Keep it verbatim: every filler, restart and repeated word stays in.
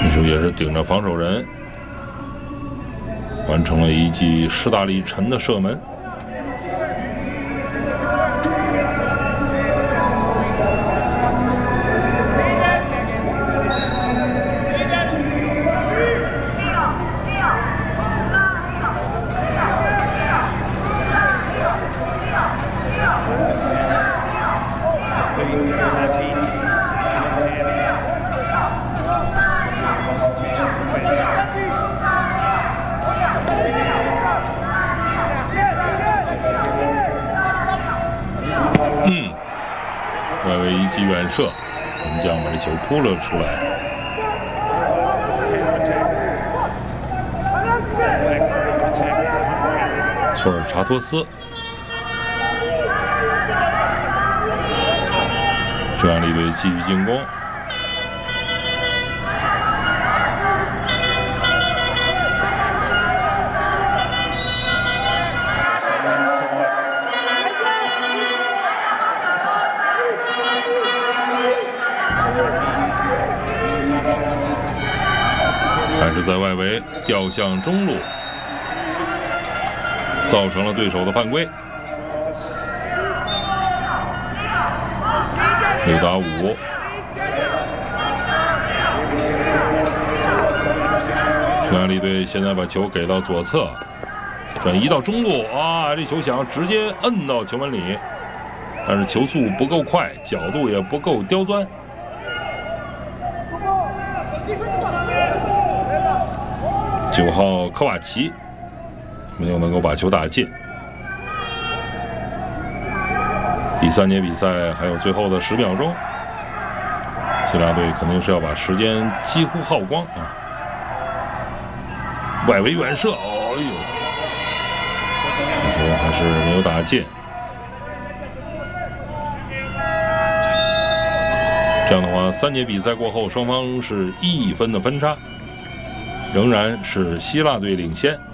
这时候也是顶着防守人，完成了一记势大力沉的射门。嗯，外围一记远射，门将把这球扑了出来。索尔查托斯，匈牙利队继续进攻。还是在外围吊向中路，造成了对手的犯规。六打五，匈牙利队现在把球给到左侧，转移到中路啊！这球想要直接摁到球门里，但是球速不够快，角度也不够刁钻。九号科瓦奇没有能够把球打进。第三节比赛还有最后的十秒钟，希腊队肯定是要把时间几乎耗光啊！外围远射，哦呦，这球还是没有打进。这样的话，三节比赛过后，双方是一分的分差。仍然是希腊队领先。